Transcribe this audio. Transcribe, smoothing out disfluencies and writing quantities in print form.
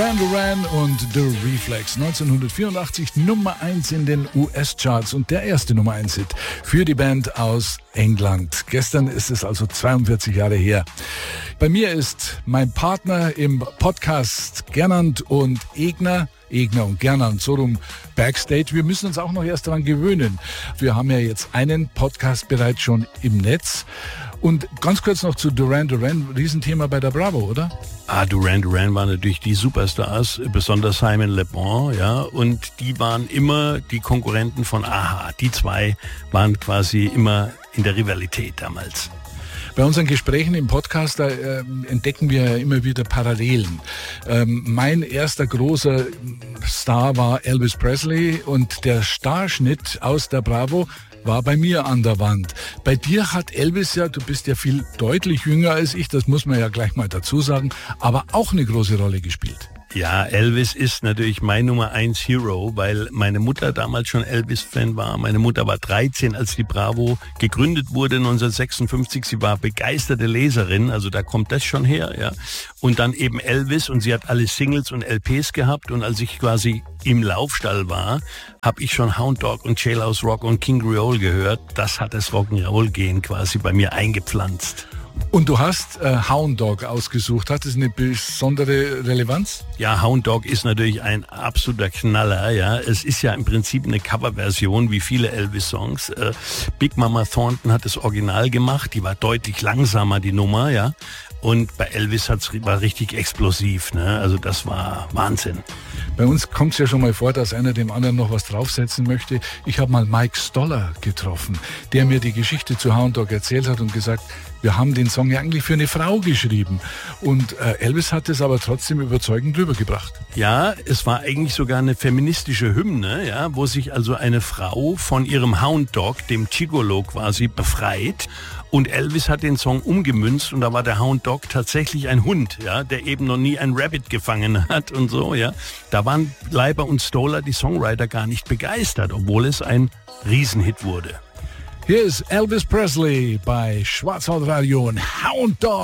Duran Duran und The Reflex. 1984 Nummer 1 in den US-Charts und der erste Nummer 1-Hit für die Band aus England. Gestern ist es also 42 Jahre her. Bei mir ist mein Partner im Podcast Gernand und Egner und Gernand, so rum Backstage. Wir müssen uns auch noch erst daran gewöhnen. Wir haben ja jetzt einen Podcast bereits schon im Netz. Und ganz kurz noch zu Duran Duran, Riesenthema bei der Bravo, oder? Duran Duran waren natürlich die Superstars, besonders Simon Le Bon, ja, und die waren immer die Konkurrenten von a-ha. Die zwei waren quasi immer in der Rivalität damals. Bei unseren Gesprächen im Podcast, da entdecken wir ja immer wieder Parallelen. Mein erster großer Star war Elvis Presley und der Starschnitt aus der Bravo war bei mir an der Wand. Bei dir hat Elvis ja, du bist ja viel deutlich jünger als ich, das muss man ja gleich mal dazu sagen, aber auch eine große Rolle gespielt. Ja, Elvis ist natürlich mein Nummer 1 Hero, weil meine Mutter damals schon Elvis-Fan war. Meine Mutter war 13, als die Bravo gegründet wurde 1956. Sie war begeisterte Leserin, also da kommt das schon her, ja. Und dann eben Elvis und sie hat alle Singles und LPs gehabt und als ich quasi im Laufstall war, habe ich schon Hound Dog und Jailhouse Rock und King Creole gehört. Das hat das Rock'n'Roll-Gehen quasi bei mir eingepflanzt. Und du hast Hound Dog ausgesucht. Hat das eine besondere Relevanz? Ja, Hound Dog ist natürlich ein absoluter Knaller. Ja, es ist ja im Prinzip eine Coverversion wie viele Elvis-Songs. Big Mama Thornton hat das Original gemacht. Die war deutlich langsamer, die Nummer. Ja, und bei Elvis war richtig explosiv. Ne? Also das war Wahnsinn. Bei uns kommt es ja schon mal vor, dass einer dem anderen noch was draufsetzen möchte. Ich habe mal Mike Stoller getroffen, der mir die Geschichte zu Hound Dog erzählt hat und gesagt, wir haben den Song ja eigentlich für eine Frau geschrieben. Und Elvis hat es aber trotzdem überzeugend rübergebracht. Ja, es war eigentlich sogar eine feministische Hymne, ja, wo sich also eine Frau von ihrem Hound Dog, dem Gigolo quasi, befreit. Und Elvis hat den Song umgemünzt und da war der Hound Dog tatsächlich ein Hund, ja, der eben noch nie ein Rabbit gefangen hat und so, ja. Da waren Leiber und Stoller, die Songwriter, gar nicht begeistert, obwohl es ein Riesenhit wurde. Hier ist Elvis Presley bei Schwarzwaldradio und Hound Dog.